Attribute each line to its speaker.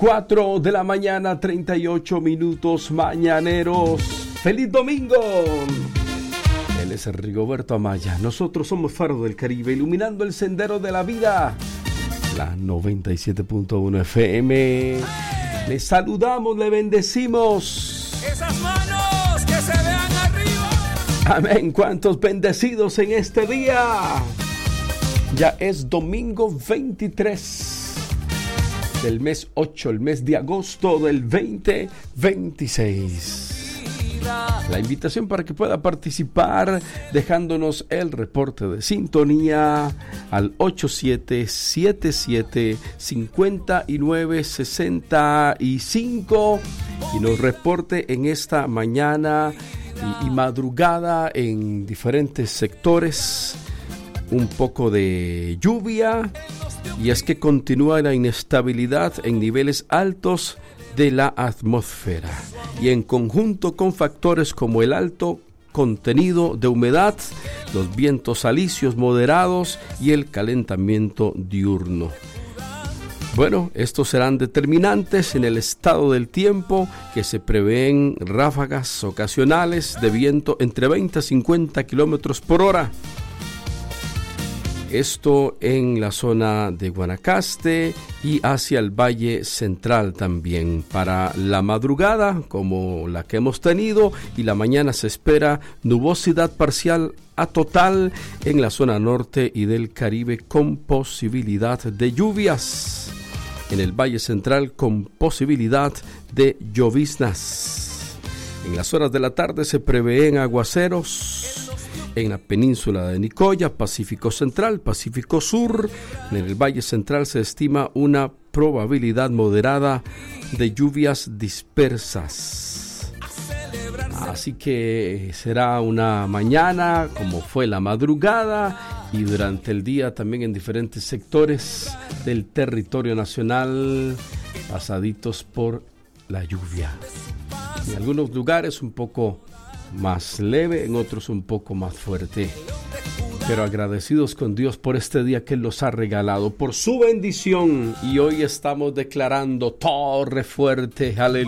Speaker 1: 4 de la mañana, 38 minutos mañaneros. ¡Feliz domingo! Él es Rigoberto Amaya. Nosotros somos Faro del Caribe, iluminando el sendero de la vida. La 97.1 FM. Le saludamos, le bendecimos.
Speaker 2: Esas manos que se vean arriba.
Speaker 1: Amén. ¿Cuántos bendecidos en este día? Ya es domingo 23 del mes 8, el mes de agosto del 2026. La invitación para que pueda participar dejándonos el reporte de sintonía al 8777-5965 y nos reporte en esta mañana y madrugada en diferentes sectores. Un poco de lluvia, y es que continúa la inestabilidad en niveles altos de la atmósfera y en conjunto con factores como el alto contenido de humedad, los vientos alisios moderados y el calentamiento diurno. Bueno, estos serán determinantes en el estado del tiempo, que se prevén ráfagas ocasionales de viento entre 20 a 50 kilómetros por hora. Esto en la zona de Guanacaste y hacia el Valle Central también. Para la madrugada, como la que hemos tenido, y la mañana se espera nubosidad parcial a total en la zona norte y del Caribe con posibilidad de lluvias. En el Valle Central con posibilidad de lloviznas. En las horas de la tarde se prevén aguaceros en la península de Nicoya, Pacífico Central, Pacífico Sur. En el Valle Central se estima una probabilidad moderada de lluvias dispersas. Así que será una mañana como fue la madrugada y durante el día también en diferentes sectores del territorio nacional pasaditos por la lluvia. En algunos lugares un poco más leve, en otros un poco más fuerte, pero agradecidos con Dios por este día que Él nos ha regalado, por su bendición, y hoy estamos declarando torre fuerte, aleluya.